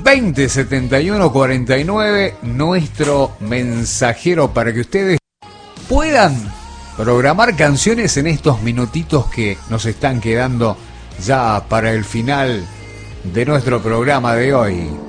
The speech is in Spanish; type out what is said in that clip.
20 71 49, nuestro mensajero para que ustedes puedan programar canciones en estos minutitos que nos están quedando ya para el final de nuestro programa de hoy.